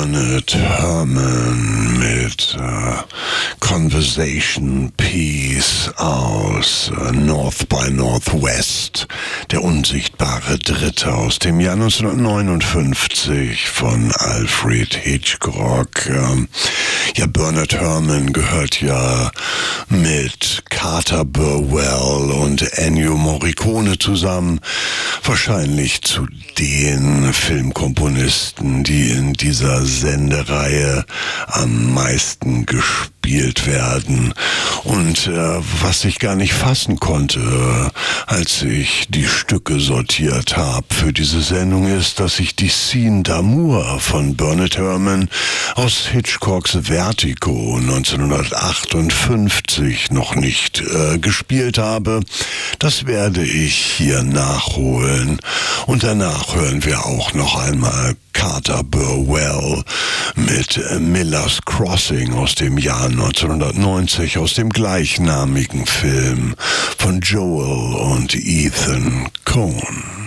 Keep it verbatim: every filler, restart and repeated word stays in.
Bernard Herrmann mit äh, Conversation Piece aus äh, North by Northwest, der unsichtbare Dritte aus dem Jahr neunzehnhundertneunundfünfzig von Alfred Hitchcock. Ähm, ja, Bernard Herrmann gehört ja mit Carter Burwell und Ennio Morricone zusammen, wahrscheinlich zu den Filmkomponisten, die in dieser Sendereihe am meisten gespielt werden. Und äh, was ich gar nicht fassen konnte, äh, als ich die Stücke sortiert habe für diese Sendung, ist, dass ich die Scene d'Amour von Bernard Herrmann aus Hitchcocks Vertigo neunzehnhundertachtundfünfzig noch nicht äh, gespielt habe. Das werde ich hier nachholen. Und danach hören wir auch noch einmal Carter Burwell mit Miller's Crossing aus dem Jahr neunzehnhundertneunzig, aus dem gleichnamigen Film von Joel und Ethan Coen.